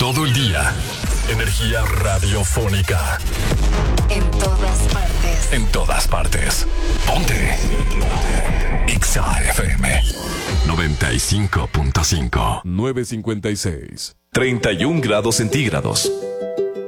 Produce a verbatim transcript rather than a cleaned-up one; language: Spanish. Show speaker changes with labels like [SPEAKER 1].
[SPEAKER 1] todo el día. Energía radiofónica.
[SPEAKER 2] En todas partes.
[SPEAKER 1] En todas partes. Ponte. Exa F M noventa y cinco punto cinco.
[SPEAKER 3] nueve cincuenta y seis.
[SPEAKER 1] treinta y un grados centígrados.